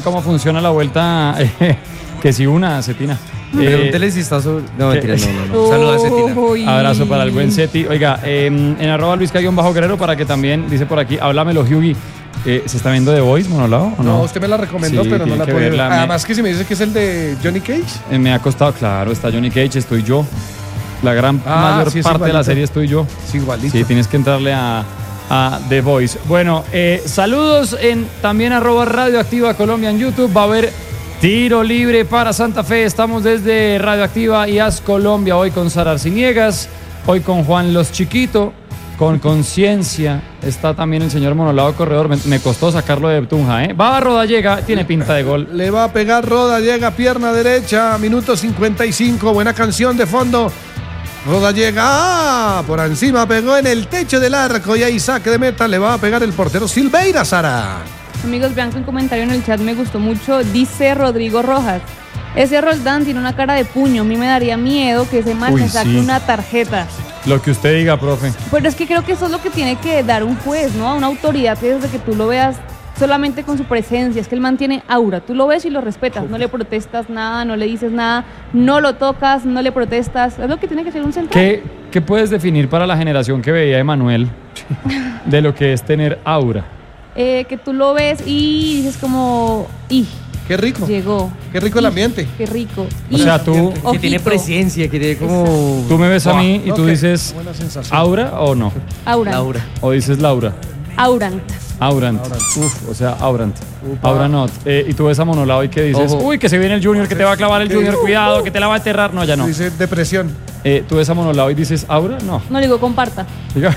cómo funciona la vuelta, que si una, Cetina. Pregúntele si está sobre... No, mentira, no. Saludos a Cetina. Abrazo para el buen Ceti. Oiga, en @Luis_Guerrero para que también, dice por aquí, háblamelo, Hughie. ¿Se está viendo The Voice, Monolao, o no? No, usted me la recomendó, Sí, pero no la tiene que puede ver. verla. Además que si me dice que es el de Johnny Cage. Me ha costado, claro, está Johnny Cage, estoy yo. La gran mayor sí, es parte de la igualito. serie estoy yo. Es igualito. Sí, tienes que entrarle a The Voice. Bueno, saludos en también @Radioactiva Colombia en YouTube. Va a haber tiro libre para Santa Fe. Estamos desde Radioactiva y As Colombia. Hoy con Sara Arciniegas, hoy con Juan Los Chiquito, con Conciencia. Está también el señor Monolao Corredor. Me costó sacarlo de Tunja, ¿eh? Va a Rodallega, tiene pinta de gol. Le va a pegar Rodallega, pierna derecha, minuto 55. Buena canción de fondo. Rodallega, por encima pegó en el techo del arco y ahí saque de meta. Le va a pegar el portero Silveira, Sara. Amigos, vean que un comentario en el chat me gustó mucho. Dice Rodrigo Rojas: ese Roldán tiene una cara de puño. A mí me daría miedo que ese man Uy, me saque sí. una tarjeta. Lo que usted diga, profe. Pero es que creo que eso es lo que tiene que dar un juez, ¿no? A una autoridad, que desde que tú lo veas solamente con su presencia. Es que él mantiene aura. Tú lo ves y lo respetas. No le protestas nada, no le dices nada, no lo tocas, no le protestas. Es lo que tiene que ser un central. ¿Qué puedes definir para la generación que veía a Emanuel de lo que es tener aura? Que tú lo ves y dices como... ¡Y! Qué rico. Llegó. Qué rico el ambiente. Qué rico. O sea, tú... Que tiene presencia, que tiene como... Tú me ves a mí y No, tú qué dices buena sensación. ¿Aura o no? Aurant. Laura. ¿O dices Laura? Aurant. Aurant. Uf, o sea, Aurant. Auranot. Y tú ves a Monolao y que dices, Ojo. uy, que se viene el Junior, que te va a clavar el Junior, cuidado, que te la va a enterrar. No, ya no. Dice depresión. Tú ves a Monolao y dices, ¿Aura? No. No le digo comparta. Diga.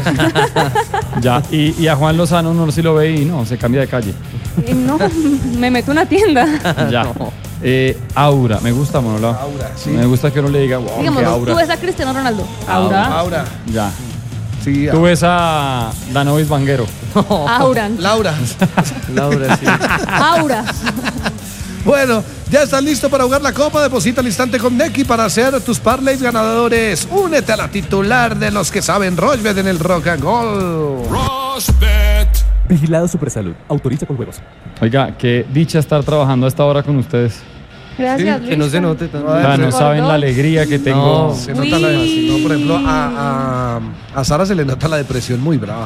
Ya. Y a Juan Lozano no si lo ve y no, se cambia de calle. No, me meto a una tienda. Ya. Aura. Me gusta Monolao. Aura, sí. Me gusta que uno le diga, wow, Digamos, qué aura. tú ves a Cristiano Ronaldo. Aura. Aura. Ya. Sí, Tú ves a Danovis Vanguero. Aurant. Laura. Laura, sí. Aura. Bueno, ya estás listo para jugar la Copa. Deposita al instante con Nequi para hacer tus parlays ganadores. Únete a la titular de los que saben Rochbet en el Rock and Roll. Vigilado Supersalud. Autoriza con juegos. Oiga, qué dicha estar trabajando a esta hora con ustedes. Gracias, Que no se Luisa. note tanto. O sea, no saben la alegría que tengo. No. Se nota la no, por ejemplo, a Sara se le nota la depresión muy brava.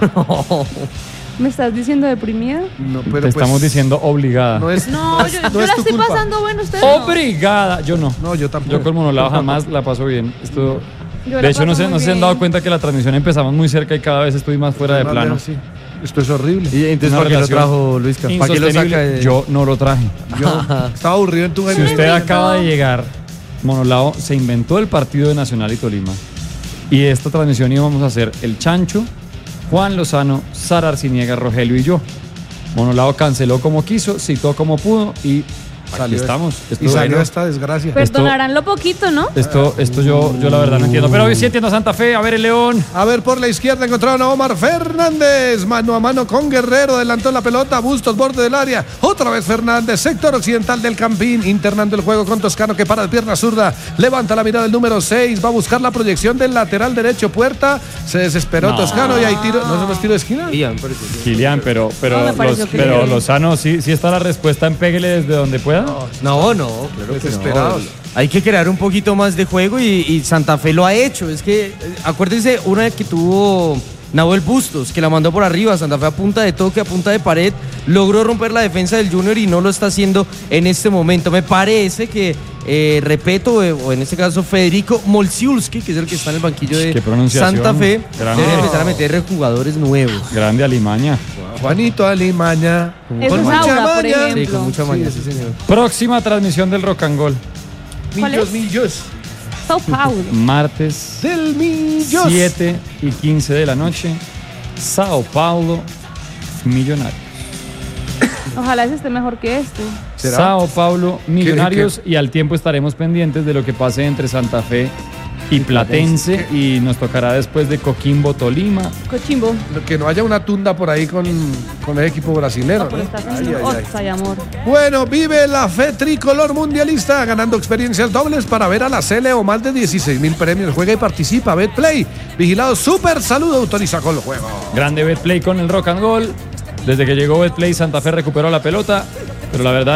¿Me estás diciendo deprimida? No, Te pero estamos diciendo obligada. no es, No, es- yo no la es tu estoy culpa. pasando bueno, ustedes no. Obrigada. Yo no. No, yo tampoco. Yo con Monolao jamás la paso bien. Esto, Yo de la hecho, paso no se muy han bien. dado cuenta que la transmisión empezamos muy cerca y cada vez estoy más fuera de No, plano. sí. Esto es horrible. Y entonces, Una ¿para qué lo relación trajo Luisca? ¿Para qué lo saca Insostenible. de...? Yo no lo traje. Yo estaba aburrido en tu Si usted acaba de llegar, Monolao se inventó el partido de Nacional y Tolima. Y esta transmisión íbamos a hacer el Chancho, Juan Lozano, Sara Arciniega, Rogelio y yo. Monolao canceló como quiso, citó como pudo y aquí Salió estamos. Y salió bueno. esta desgracia. Perdonarán lo poquito, ¿no? Esto yo la verdad no entiendo. Pero hoy sí entiendo a Santa Fe. A ver el León. A ver, por la izquierda encontraron a Omar Fernández. Mano a mano con Guerrero. Adelantó la pelota. Bustos, borde del área. Otra vez Fernández. Sector occidental del Campín. Internando el juego con Toscano que para de pierna zurda. Levanta la mirada del número 6. Va a buscar la proyección del lateral derecho. Puerta. Se desesperó Toscano y hay tiro. ¿No son los tiros de esquina? Ian, por eso. Kilian, pero No, me pareció que pero bien. Lozano sí está la respuesta en péguele desde donde pueda. No, claro que Desesperados. no. Hay que crear un poquito más de juego y Santa Fe lo ha hecho. Es que, acuérdense, una que tuvo Nahuel Bustos, que la mandó por arriba. Santa Fe a punta de toque, a punta de pared, logró romper la defensa del Junior y no lo está haciendo en este momento. Me parece que Repeto, o en este caso Federico Molciulski, que es el que está en el banquillo de Qué pronunciación. Santa Fe, Grande. debe empezar a meter jugadores nuevos. Grande Alimaña. Juanito Alimaña. Eso Con es mucha Aura, por maña. ejemplo. Sí, con mucha maña, sí, señor. Próxima transmisión del Rock and Roll. ¿Cuál es? Millos. Sao Paulo. Martes Del Millos. 7:15 de la noche. Sao Paulo, Millonarios. Ojalá ese esté mejor que este. ¿Será? Sao Paulo, Millonarios. ¿Qué? Y al tiempo estaremos pendientes de lo que pase entre Santa Fe y Platense. Y nos tocará después de Coquimbo, Tolima. Cochimbo. Que no haya una tunda por ahí con el equipo brasilero. No, pero ¿no? está Ay, haciendo ay, ay. otra y amor. Bueno, vive la fe tricolor mundialista, ganando experiencias dobles para ver a la Sele o más de 16,000 premios. Juega y participa. Betplay, vigilado Super Salud, autoriza con el juego. Grande Betplay con el Rock and Roll. Desde que llegó Betplay, Santa Fe recuperó la pelota. Pero la verdad